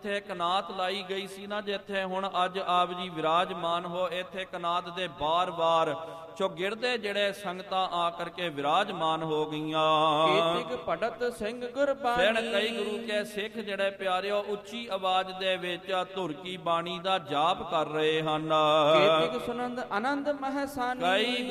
ਇੱਥੇ ਕਨਾਤ ਲਾਈ ਗਈ ਸੀ ਨਾ, ਜਿੱਥੇ ਹੁਣ ਅੱਜ ਆਪ ਜੀ ਵਿਰਾਜਮਾਨ ਹੋ, ਇੱਥੇ ਕਨਾਤ ਦੇ ਬਾਰ-ਬਾਰ ਚੌਗਿਰਦੇ ਜਿਹੜੇ ਸੰਗਤਾਂ ਆ ਕਰਕੇ ਵਿਰਾਜਮਾਨ ਹੋ ਗਈਆਂ। ਕੀਤਿਕ ਪੜਤ ਸਿੰਘ ਗੁਰਬਾਣੀ, ਫਿਰ ਕਈ ਗੁਰੂ ਕੇ ਸਿੱਖ ਜਿਹੜੇ ਪਿਆਰਿਓ ਉੱਚੀ ਆਵਾਜ਼ ਦੇ ਵਿੱਚ ਧੁਰ ਕੀ ਬਾਣੀ ਦਾ ਜਾਪ ਕਰ ਰਹੇ ਹਨ। ਕੀਤਿਕ ਸੁਨੰਦ ਆਨੰਦ ਮਹਿਸਾਨੀ, ਕਈ